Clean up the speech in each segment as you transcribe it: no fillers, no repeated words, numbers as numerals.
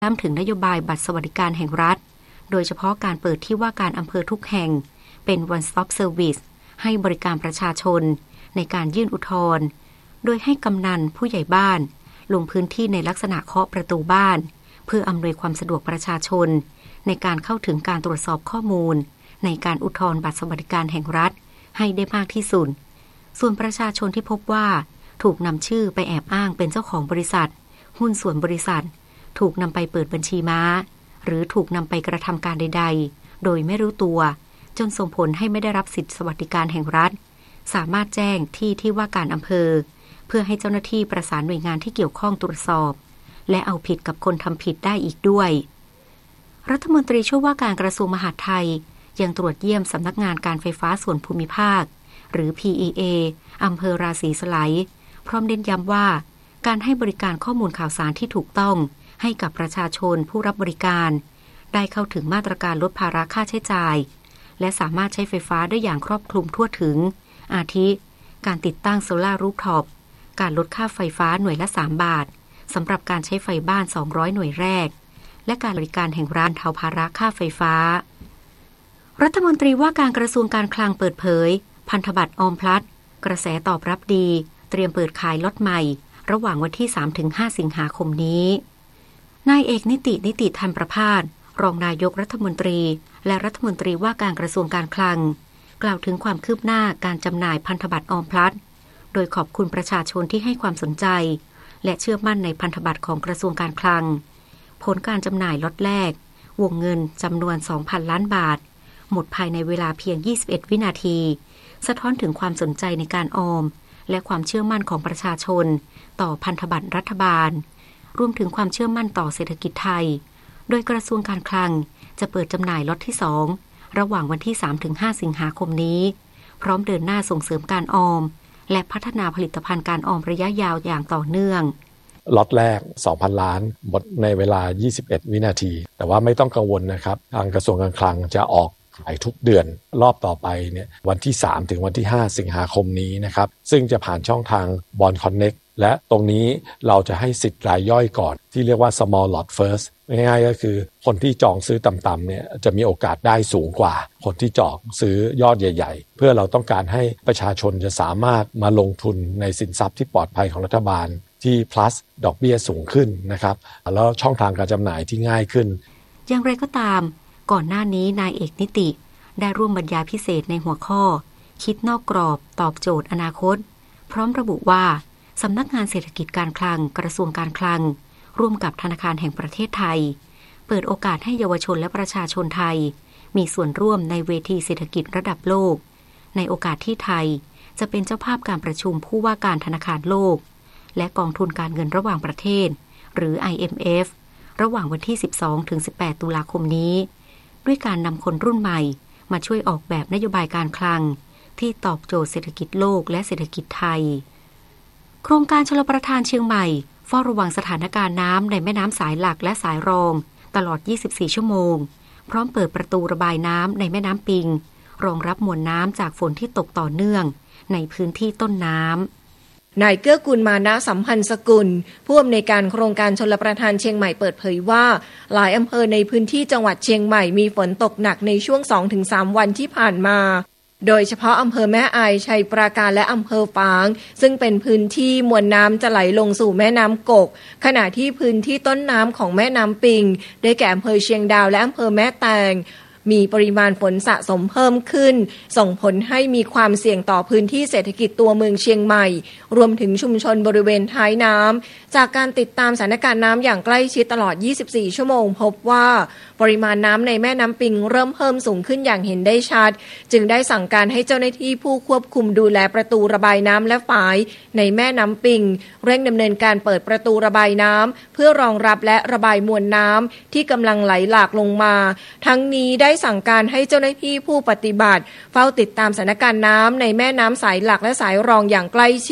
ย้ำถึงนโยบายบัตรสวัสดิการแห่งรัฐโดยเฉพาะการเปิดที่ว่าการอำเภอทุกแห่งเป็น one stop service ให้บริการประชาชนในการยื่นอุทธรณ์โดยให้กำนันผู้ใหญ่บ้านลงพื้นที่ในลักษณะเคาะประตูบ้านเพื่ออำนวยความสะดวกประชาชนในการเข้าถึงการตรวจสอบข้อมูลในการอุทธรณ์บัตรสวัสดิการแห่งรัฐให้ได้มากที่สุดส่วนประชาชนที่พบว่าถูกนำชื่อไปแอบอ้างเป็นเจ้าของบริษัทหุ้นส่วนบริษัทถูกนำไปเปิดบัญชีม้าหรือถูกนำไปกระทำการใดๆโดยไม่รู้ตัวจนส่งผลให้ไม่ได้รับสิทธิสวัสดิการแห่งรัฐสามารถแจ้งที่ว่าการอำเภอเพื่อให้เจ้าหน้าที่ประสานหน่วยงานที่เกี่ยวข้องตรวจสอบและเอาผิดกับคนทำผิดได้อีกด้วยรัฐมนตรีช่วยว่าการกระทรวงมหาดไทยยังตรวจเยี่ยมสำนักงานการไฟฟ้าส่วนภูมิภาคหรือ PEA อำเภอราศีสไลยพร้อมเน้นย้ำว่าการให้บริการข้อมูลข่าวสารที่ถูกต้องให้กับประชาชนผู้รับบริการได้เข้าถึงมาตรการลดภาระค่าใช้จ่ายและสามารถใช้ไฟฟ้าได้อย่างครอบคลุมทั่วถึงอาทิการติดตั้งโซลาร์รูฟท็อปการลดค่าไฟฟ้าหน่วยละ3 บาทสำหรับการใช้ไฟบ้าน200หน่วยแรกและการบริการแห่งร้านเทาภาระค่าไฟฟ้ารัฐมนตรีว่าการกระทรวงการคลังเปิดเผยพันธบัตรออมพลัสกระแสตอบรับดีเตรียมเปิดขายล็อตใหม่ระหว่างวันที่ 3-5 สิงหาคมนี้นายเอกนิติธันประภาสรองนายกรัฐมนตรีและรัฐมนตรีว่าการกระทรวงการคลังกล่าวถึงความคืบหน้าการจำหน่ายพันธบัตรออมพลัสโดยขอบคุณประชาชนที่ให้ความสนใจและเชื่อมั่นในพันธบัตรของกระทรวงการคลังผลการจำหน่ายล็อตแรกวงเงินจำนวน 2,000 ล้านบาทหมดภายในเวลาเพียง21วินาทีสะท้อนถึงความสนใจในการออมและความเชื่อมั่นของประชาชนต่อพันธบัตรรัฐบาลรวมถึงความเชื่อมั่นต่อเศรษฐกิจไทยโดยกระทรวงการคลังจะเปิดจำหน่ายล็อตที่2ระหว่างวันที่ 3-5 สิงหาคมนี้พร้อมเดินหน้าส่งเสริมการออมและพัฒนาผลิตภัณฑ์การออมระยะยาวอย่างต่อเนื่องล็อตแรก 2,000 ล้านหมดในเวลา21วินาทีแต่ว่าไม่ต้องกังวลนะครับทางกระทรวงการคลังจะออกขายทุกเดือนรอบต่อไปเนี่ยวันที่3ถึงวันที่5สิงหาคมนี้นะครับซึ่งจะผ่านช่องทาง Bond Connect และตรงนี้เราจะให้สิทธิ์รายย่อยก่อนที่เรียกว่า small lot first ง่ายๆก็คือคนที่จองซื้อต่ำๆเนี่ยจะมีโอกาสได้สูงกว่าคนที่จองซื้อยอดใหญ่ๆเพื่อเราต้องการให้ประชาชนจะสามารถมาลงทุนในสินทรัพย์ที่ปลอดภัยของรัฐบาลที่ plus ดอกเบี้ยสูงขึ้นนะครับแล้วช่องทางการจำหน่ายที่ง่ายขึ้นอย่างไรก็ตามก่อนหน้านี้นายเอกนิติได้ร่วมบรรยายพิเศษในหัวข้อคิดนอกกรอบตอบโจทย์อนาคตพร้อมระบุว่าสำนักงานเศรษฐกิจการคลังกระทรวงการคลังร่วมกับธนาคารแห่งประเทศไทยเปิดโอกาสให้เยาวชนและประชาชนไทยมีส่วนร่วมในเวทีเศรษฐกิจระดับโลกในโอกาสที่ไทยจะเป็นเจ้าภาพการประชุมผู้ว่าการธนาคารโลกและกองทุนการเงินระหว่างประเทศหรือ IMF ระหว่างวันที่ 12-18 ตุลาคมนี้ด้วยการนำคนรุ่นใหม่มาช่วยออกแบบนโยบายการคลังที่ตอบโจทย์เศรษฐกิจโลกและเศรษฐกิจไทยโครงการชลประทานเชียงใหม่เฝ้าระวังสถานการณ์น้ำในแม่น้ำสายหลักและสายรองตลอด24ชั่วโมงพร้อมเปิดประตูระบายน้ำในแม่น้ำปิงรองรับมวลน้ำจากฝนที่ตกต่อเนื่องในพื้นที่ต้นน้ำนายเกื้อกูลมานะสัมพันธ์สกุลผู้อำนวยการโครงการชลประทานเชียงใหม่เปิดเผยว่าหลายอำเภอในพื้นที่จังหวัดเชียงใหม่มีฝนตกหนักในช่วง 2-3 วันที่ผ่านมาโดยเฉพาะอำเภอแม่อายชัยปราการและอำเภอฝางซึ่งเป็นพื้นที่มวลน้ำจะไหลลงสู่แม่น้ำกกขณะที่พื้นที่ต้นน้ำของแม่น้ำปิงได้แก่อำเภอเชียงดาวและอำเภอแม่แตงมีปริมาณฝนสะสมเพิ่มขึ้นส่งผลให้มีความเสี่ยงต่อพื้นที่เศรษฐกิจตัวเมืองเชียงใหม่รวมถึงชุมชนบริเวณท้ายน้ำจากการติดตามสถานการณ์น้ำอย่างใกล้ชิดตลอด24ชั่วโมงพบว่าปริมาณน้ำในแม่น้ำปิงเริ่มเพิ่มสูงขึ้นอย่างเห็นได้ชัดจึงได้สั่งการให้เจ้าหน้าที่ผู้ควบคุมดูแลประตูระบายน้ำและฝายในแม่น้ำปิงเร่งดำเนินการเปิดประตูระบายน้ำเพื่อรองรับและระบายมวลน้ำที่กำลังไหลหลากลงมาทั้งนี้ได้สั่งการให้เจ้าหน้าที่ผู้ปฏิบัติเฝ้าติดตามสถานการณ์น้ำในแม่น้ำสายหลักและสายรองอย่างใกล้ชิด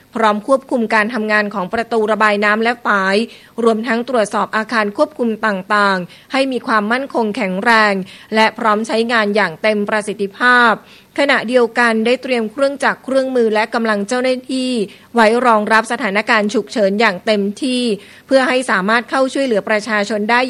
พร้อมควบคุมการทำงานของประตูระบายน้ำและฝายรวมทั้งตรวจสอบอาคารควบคุมต่างๆให้มีความมั่นคงแข็งแรงและพร้อมใช้งานอย่างเต็มประสิทธิภาพขณะเดียวกันได้เตรียมเครื่องจักรเครื่องมือและกำลังเจ้าหน้าที่ไว้รองรับสถานการณ์ฉุกเฉินอย่างเต็มที่เพื่อให้สามารถเข้าช่วยเหลือประชาชนได้